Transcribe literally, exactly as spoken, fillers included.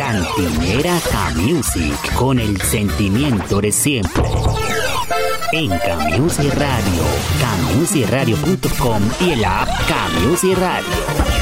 Cantinera K-Music, con el sentimiento de siempre. En K-Music Radio, K music radio punto com y el app K-Music Radio.